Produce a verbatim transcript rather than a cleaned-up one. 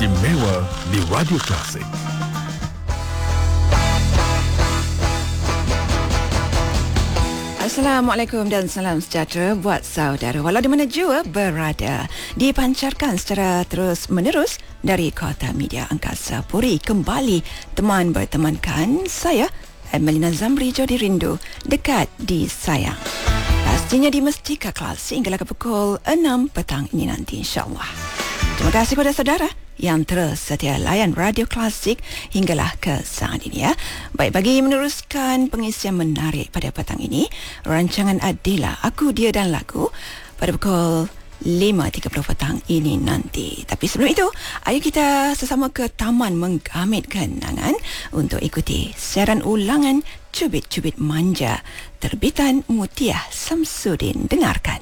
istimewa di Radio Klasik. Assalamualaikum dan salam sejahtera buat saudara walau di mana jua berada. Dipancarkan secara terus menerus dari Kota Media Angkasa Puri. Kembali teman bertemankan saya Emelina Zamri Jodi Rindu dekat di sayang. Pastinya di Mestika Klasik hinggalah ke pukul enam petang ini nanti insya-Allah. Terima kasih kepada saudara yang terus setia layan Radio Klasik hinggalah ke saat ini ya. Baik, bagi meneruskan pengisian menarik pada petang ini, rancangan Adila, Aku, Dia dan Lagu pada pukul lima tiga puluh petang ini nanti. Tapi sebelum itu, ayo kita sesama ke Taman Menggamit Kenangan untuk ikuti siaran ulangan Cubit-Cubit Manja terbitan Mutia Samsudin. Dengarkan.